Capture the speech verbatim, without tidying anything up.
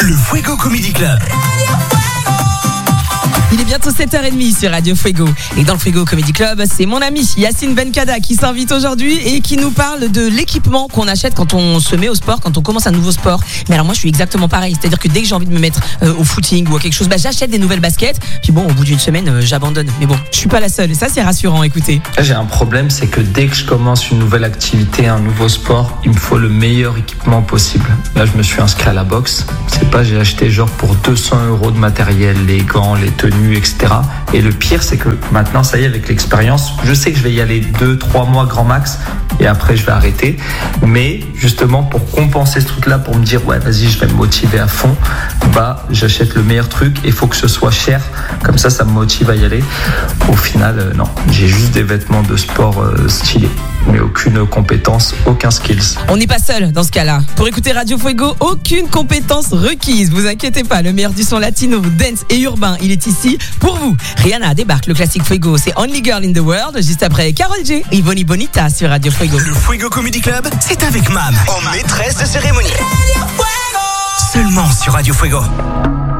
Le Fuego Comedy Club. Il est bientôt sept heures trente sur Radio Fuego. Et dans le Fuego Comedy Club, c'est mon ami Yacine Benkada qui s'invite aujourd'hui et qui nous parle de l'équipement qu'on achète quand on se met au sport, quand on commence un nouveau sport. Mais alors moi, je suis exactement pareil. C'est-à-dire que dès que j'ai envie de me mettre euh, au footing ou à quelque chose, bah, j'achète des nouvelles baskets. Puis bon, au bout d'une semaine, euh, j'abandonne. Mais bon, je suis pas la seule. Et ça, c'est rassurant. Écoutez. Là, j'ai un problème, c'est que dès que je commence une nouvelle activité, un nouveau sport, il me faut le meilleur équipement possible. Là, je me suis inscrit à la boxe. C'est pas, j'ai acheté genre pour deux cents euros de matériel, les gants, les tenues, et cetera. Et le pire, c'est que maintenant, ça y est, avec l'expérience, je sais que je vais y aller deux, trois mois grand max et après, je vais arrêter. Mais justement, pour compenser ce truc-là, pour me dire, ouais, vas-y, je vais me motiver à fond, bah, j'achète le meilleur truc et il faut que ce soit cher. Comme ça, ça me motive à y aller. Au final, euh, non, j'ai juste des vêtements de sport euh, stylés, mais aucune compétence, aucun skills. On n'est pas seul dans ce cas-là. Pour écouter Radio Fuego, aucune compétence requise. Vous inquiétez pas, le meilleur du son latino, dance et urbain, il est ici pour vous. Rihanna débarque, le classique Fuego, c'est Only Girl in the World, juste après Karol G et Ivoni Bonita sur Radio Fuego. Le Fuego Comedy Club, c'est avec Mam, en maîtresse de cérémonie. Seulement sur Radio Fuego.